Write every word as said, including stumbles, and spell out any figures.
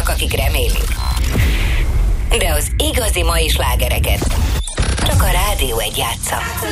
vannak, akik remélik. De az igazi mai slágereket csak a Rádió egy játsza.